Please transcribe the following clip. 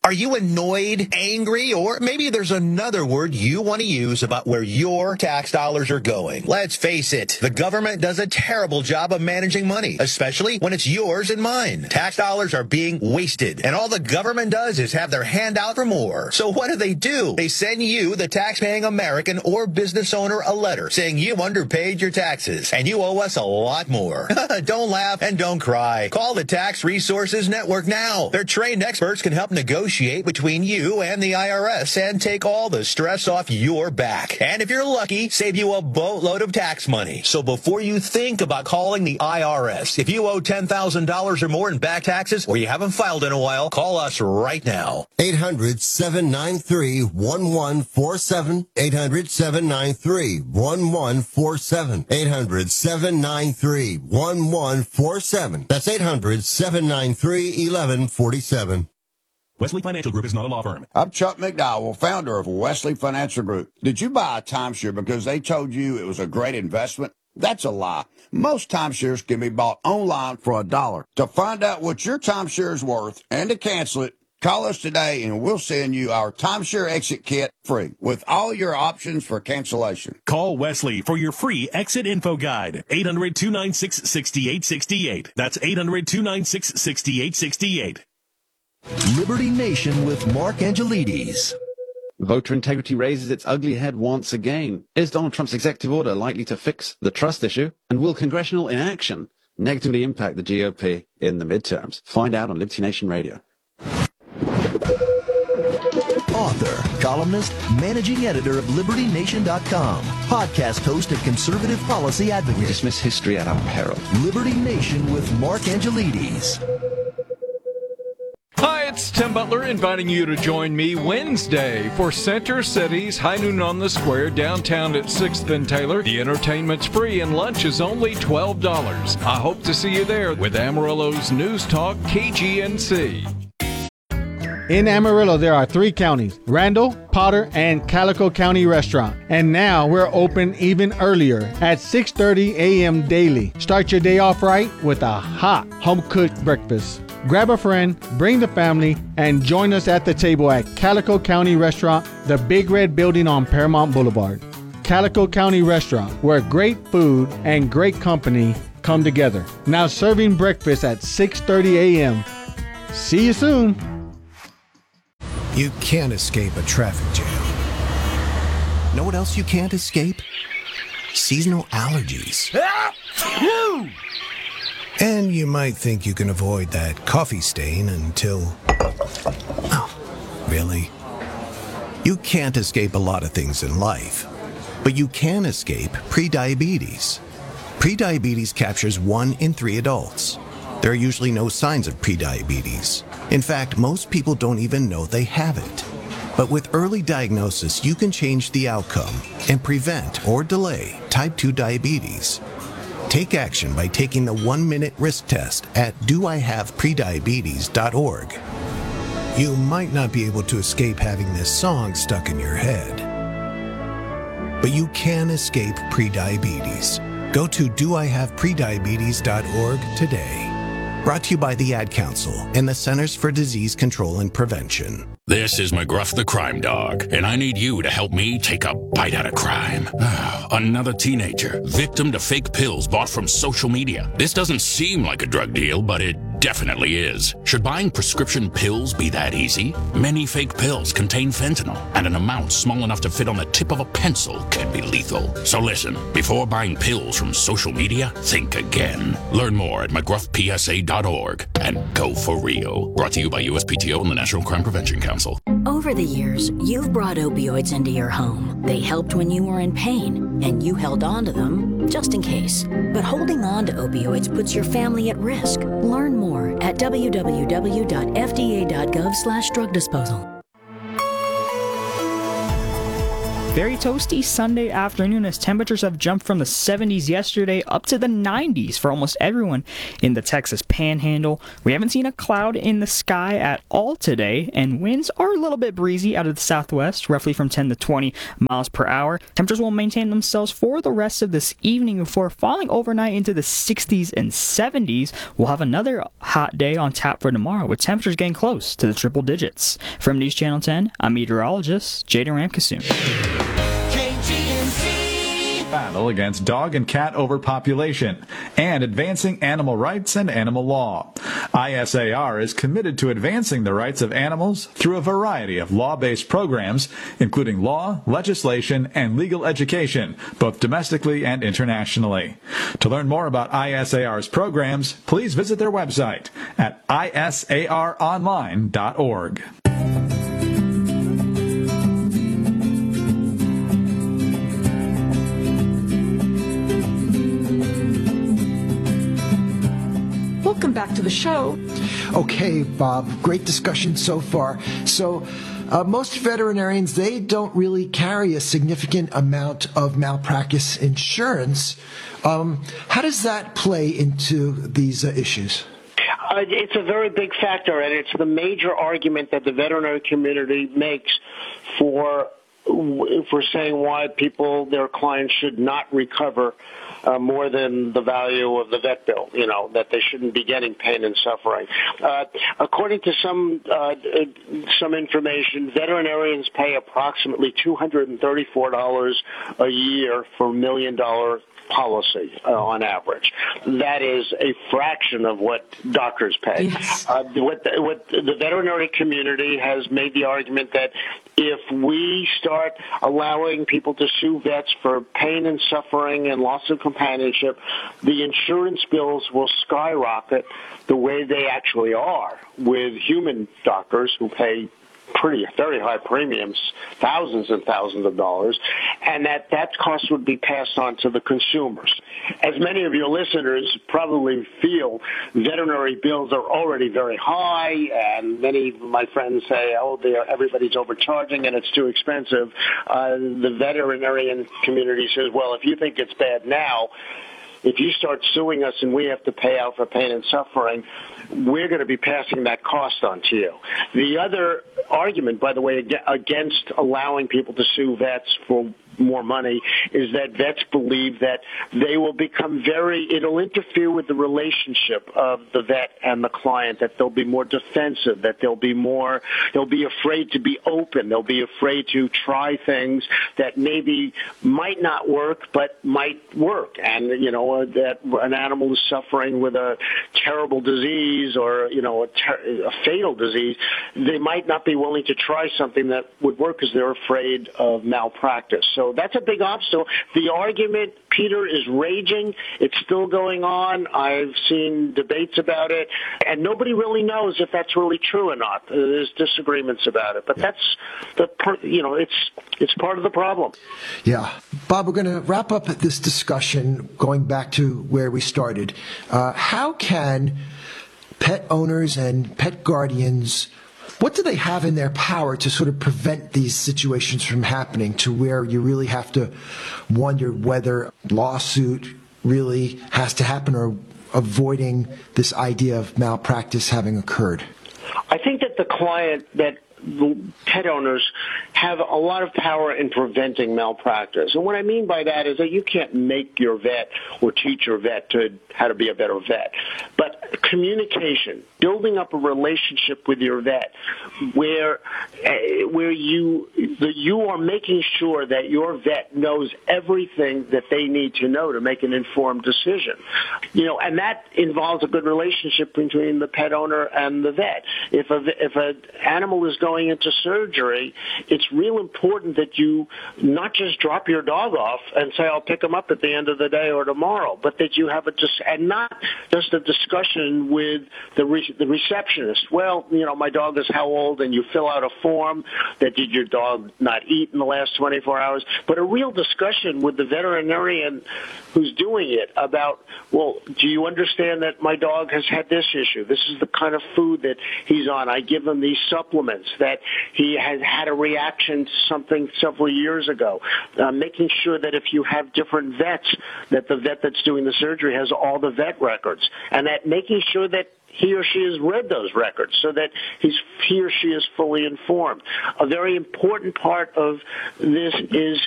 Are you annoyed, angry, or maybe there's another word you want to use about where your tax dollars are going? Let's face it, the government does a terrible job of managing money, especially when it's yours and mine. Tax dollars are being wasted, and all the government does is have their hand out for more. So what do? They send you, the tax-paying American or business owner, a letter saying you underpaid your taxes, and you owe us a lot more. Don't laugh and don't cry. Call the Tax Resources Network now. Their trained experts can help negotiate between you and the IRS and take all the stress off your back. And if you're lucky, save you a boatload of tax money. So before you think about calling the IRS, if you owe $10,000 or more in back taxes or you haven't filed in a while, call us right now. 800-793-1147. 800-793-1147. 800-793-1147. That's 800-793-1147. Wesley Financial Group is not a law firm. I'm Chuck McDowell, founder of Wesley Financial Group. Did you buy a timeshare because they told you it was a great investment? That's a lie. Most timeshares can be bought online for $1. To find out what your timeshare is worth and to cancel it, call us today and we'll send you our timeshare exit kit free with all your options for cancellation. Call Wesley for your free exit info guide. 800-296-6868. That's 800-296-6868. Liberty Nation with Mark Angelides. Voter integrity raises its ugly head once again. Is Donald Trump's executive order likely to fix the trust issue? And will congressional inaction negatively impact the GOP in the midterms? Find out on Liberty Nation Radio. Author, columnist, managing editor of LibertyNation.com, podcast host and conservative policy advocate. We dismiss history at our peril. Liberty Nation with Mark Angelides. Hi, it's Tim Butler inviting you to join me Wednesday for Center City's High Noon on the Square downtown at 6th and Taylor. The entertainment's free and lunch is only $12. I hope to see you there with Amarillo's News Talk KGNC. In Amarillo, there are 3 counties, Randall, Potter, and Calico County Restaurant. And now we're open even earlier at 6:30 a.m. daily. Start your day off right with a hot home-cooked breakfast. Grab a friend, bring the family, and join us at the table at Calico County Restaurant, the Big Red Building on Paramount Boulevard. Calico County Restaurant, where great food and great company come together. Now serving breakfast at 6:30 a.m. See you soon. You can't escape a traffic jam. Know what else you can't escape? Seasonal allergies. And you might think you can avoid that coffee stain until... Oh, really? You can't escape a lot of things in life, but you can escape prediabetes. Prediabetes captures 1 in 3 adults. There are usually no signs of prediabetes. In fact, most people don't even know they have it. But with early diagnosis, you can change the outcome and prevent or delay type 2 diabetes. Take action by taking the 1-minute risk test at doihaveprediabetes.org. You might not be able to escape having this song stuck in your head, but you can escape prediabetes. Go to doihaveprediabetes.org today. Brought to you by the Ad Council and the Centers for Disease Control and Prevention. This is McGruff the Crime Dog, and I need you to help me take a bite out of crime. Another teenager, victim to fake pills bought from social media. This doesn't seem like a drug deal, but it definitely is. Should buying prescription pills be that easy? Many fake pills contain fentanyl, and an amount small enough to fit on the tip of a pencil can be lethal. So listen, before buying pills from social media, think again. Learn more at McGruffPSA.org and go for real. Brought to you by USPTO and the National Crime Prevention Council. Over the years, you've brought opioids into your home. They helped when you were in pain, and you held on to them just in case. But holding on to opioids puts your family at risk. Learn more at www.fda.gov/drug disposal. Very toasty Sunday afternoon as temperatures have jumped from the 70s yesterday up to the 90s for almost everyone in the Texas Panhandle. We haven't seen a cloud in the sky at all today, and winds are a little bit breezy out of the southwest, roughly from 10 to 20 miles per hour. Temperatures will maintain themselves for the rest of this evening before falling overnight into the 60s and 70s. We'll have another hot day on tap for tomorrow, with temperatures getting close to the triple digits. From News Channel 10, I'm meteorologist Jaden Ramkissoon. Battle against dog and cat overpopulation and advancing animal rights and animal law. ISAR is committed to advancing the rights of animals through a variety of law-based programs, including law, legislation, and legal education, both domestically and internationally. To learn more about ISAR's programs, please visit their website at isaronline.org. Welcome back to the show. Okay, Bob, great discussion so far. So, most veterinarians, they don't really carry a significant amount of malpractice insurance. How does that play into these issues? It's a very big factor, and it's the major argument that the veterinary community makes for saying why their clients should not recover more than the value of the vet bill, that they shouldn't be getting pain and suffering. According to some information, veterinarians pay approximately $234 a year for $1 million policy on average. That is a fraction of what doctors pay. Yes. What the veterinary community has made the argument that if we start allowing people to sue vets for pain and suffering and loss of companionship, the insurance bills will skyrocket the way they actually are with human doctors who pay very high premiums, thousands and thousands of dollars, and that cost would be passed on to the consumers. As many of your listeners probably feel, veterinary bills are already very high, and many of my friends say, everybody's overcharging and it's too expensive. The veterinarian community says, well, if you think it's bad now, if you start suing us and we have to pay out for pain and suffering, we're going to be passing that cost on to you. The other argument, by the way, against allowing people to sue vets for more money is that vets believe that they will become it'll interfere with the relationship of the vet and the client, that they'll be more defensive, that they'll be afraid to be open, they'll be afraid to try things that maybe might not work but might work, and that an animal is suffering with a terrible disease or a fatal disease, they might not be willing to try something that would work because they're afraid of malpractice. So that's a big obstacle. The argument, Peter, is raging. It's still going on. I've seen debates about it, and nobody really knows if that's really true or not. There's disagreements about it, but that's it's part of the problem. Yeah. Bob, we're going to wrap up this discussion going back to where we started. How can pet owners and pet guardians, what do they have in their power to sort of prevent these situations from happening, to where you really have to wonder whether lawsuit really has to happen, or avoiding this idea of malpractice having occurred? I think that the pet owners have a lot of power in preventing malpractice. And what I mean by that is that you can't make your vet or teach your vet how to be a better vet. But communication, building up a relationship with your vet where you are making sure that your vet knows everything that they need to know to make an informed decision. And that involves a good relationship between the pet owner and the vet. If an animal is going into surgery, it's real important that you not just drop your dog off and say, I'll pick him up at the end of the day or tomorrow, but that you have and not just a discussion with the receptionist. Well, my dog is how old, and you fill out a form that did your dog not eat in the last 24 hours, but a real discussion with the veterinarian who's doing it about, well, do you understand that my dog has had this issue? This is the kind of food that he's on. I give him these supplements. that he has had a reaction to something several years ago, making sure that if you have different vets, that the vet that's doing the surgery has all the vet records, and that making sure that he or she has read those records so that he or she is fully informed. A very important part of this is